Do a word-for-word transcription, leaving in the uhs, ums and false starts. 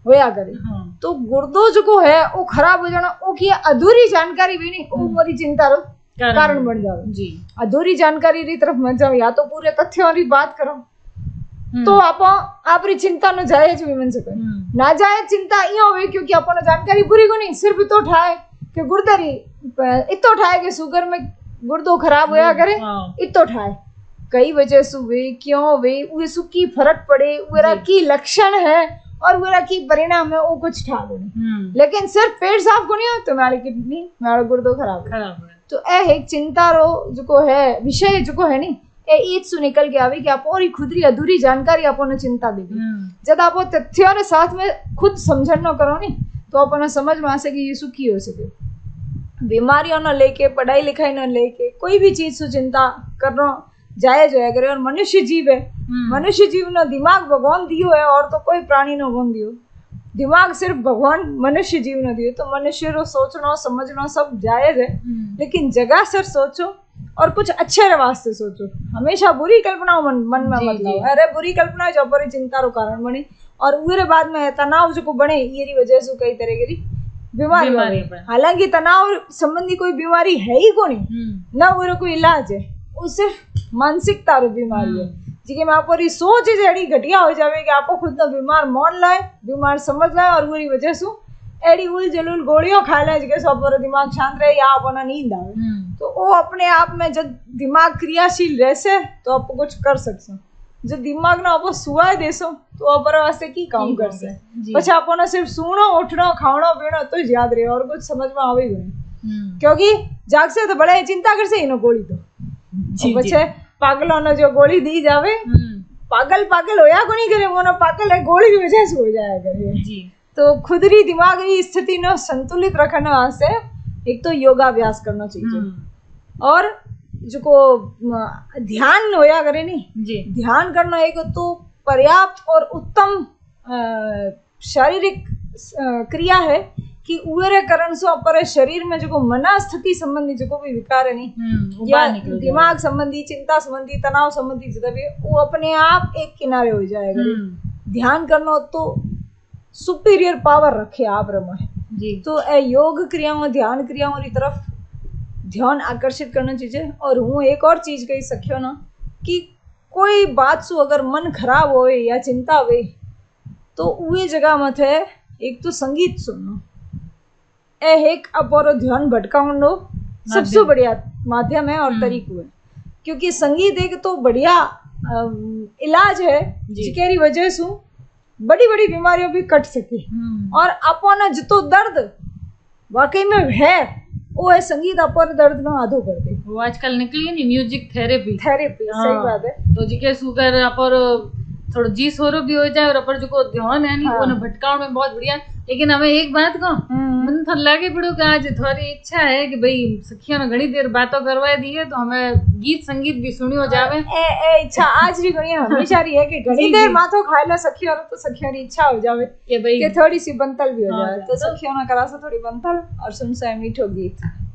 होया करे। हाँ। तो गुर्दो जो है वो खराब हो जाना, वो की अधूरी जानकारी भी नहीं, वो मोरी चिंता रो कारण, कारण बन जावे जी। अधूरी जानकारी री तरफ मत जाओ, या तो पूरे तथ्यों री बात करो तो आप आपरी चिंता न जायज भी मन सके। ना जायज चिंता इयो होवे क्योंकि अपन जानकारी पूरी को नहीं, सिर्फ तो ठाए कि गुर्दरी इतो ठाए कि शुगर में गुर्दो खराब होया करे, इतो ठाए कई वजह से वे क्यों वे वे सुकी फर्क पड़े, वेरा की लक्षण है और वेरा की परिणाम है, वो कुछ ठा दो नहीं। लेकिन सिर्फ पेट साफ को नहीं हो तो मेरी किडनी मेरा गुर्दो खराब खराब है। तो ए एक चिंता रो जो है विषय जो है नी ए ईद सु निकल के आवे कि आप और खुदरी अधूरी जानकारी आपने चिंता दी जब आप तथ्यों रे साथ में खुद समझन न करो नी तो अपने समझ में आ सके ये सुखी हो सके। बीमारियों न लेके पढ़ाई लिखाई न लेके कोई भी चीज सु चिंता करना जायज होया करे। और मनुष्य जीव है, मनुष्य जीव न दिमाग भगवान दियो है और तो कोई प्राणी न भगवान दियो, दिमाग सिर्फ भगवान मनुष्य जीव न दियो। तो मनुष्य रो सोचना समझना सब जायज है, लेकिन जगह से सोचो और कुछ अच्छे वास्ते सोचो। हमेशा बुरी कल्पना मन, मन में मत लाओ, अरे बुरी कल्पना जो पर चिंता रो कारण बने और उरे बाद में तनाव जो बने ये वजह से कई तरह की बीमारी। हालांकि तनाव संबंधी कोई बीमारी है ही को नहीं ना, वो कोई इलाज है, वो सिर्फ मानसिकता रो बीमारी है जी में आपको सोच एडी घटिया हो जावे कि आपको खुद न बीमार मान लाए, बीमार समझ लाए और पूरी वजह से एडी उल जलूल गोलियों खा ले जिससे आपको दिमाग शांत रहे या अपना नींद आवे। तो वो अपने आप में जब दिमाग क्रियाशील रहसे तो आप कुछ कर सकते। जो दिमाग ना आप सुवाए देसो तो आप वास्ते की काम कर से पछा आपने सिर्फ सुनो उठनो खावनो पीनो तो याद रहे और कुछ समझ में आवे नहीं, क्योंकि जाग से तो बड़े चिंता कर से इनो गोली तो पछे पागलों ने जो गोली दी जावे पागल पागल होया को नहीं करे, वो ना पागल है गोली की वजह से हो जाया करे जी। तो खुदरी दिमाग की स्थिति न संतुलित रखने वास्ते एक तो योगाभ्यास करना चाहिए और जो को ध्यान होया करे नहीं जी। ध्यान करना एक तो पर्याप्त और उत्तम शारीरिक क्रिया है कि उरे करण से अपर शरीर में जो मना स्थिति संबंधी जो भी विकार है नहीं या दिमाग संबंधी चिंता संबंधी तनाव संबंधी जो भी वो अपने आप एक किनारे हो जाएगा। ध्यान करना तो सुपीरियर पावर रखे आप रमा जी। तो ए योग क्रियाओं ध्यान क्रियाओं की तरफ ध्यान आकर्षित करना चाहिए। और हूँ एक और चीज कही सकियो ना कि कोई बात सु अगर मन खराब होए या चिंता होए तो उहे जगह मत है एक तो संगीत सुनना, ए एक अपोरो ध्यान भटकाउंडो सबसे बढ़िया माध्यम है और तरीको है, क्योंकि संगीत एक तो बढ़िया इलाज है जिसकी वजह से बड़ी बड़ी बीमारियों भी कट सके और अपना जितो दर्द वाकई में है वो है संगीत अपन दर्द ना आधो कर दे। वो आजकल निकली है नी म्यूजिक थेरेपी थेरेपी सही बात है। तो जिके सुगर अपर थोड़ा जी सोरो भी हो जाए और अपर जो ध्यान है नी हाँ। वो भटकाव में बहुत बढ़िया। लेकिन हमें एक बात को मन थोड़ा लागे पड़ो कि आज थोड़ी इच्छा है कि भाई सखियों ने घड़ी देर बातों करवा दी है तो हमें गीत संगीत भी सुनियो जावे। ए ए इच्छा आज भी घड़ी हमेशा रही है कि घड़ी देर माथो खाए लो सखियों तो सखियों की इच्छा हो जावे कि भाई कि थोड़ी सी बंतल भी हो जाए। तो सखियों ने करा सा थोड़ी बंतल और सुन सा मीठो गीत।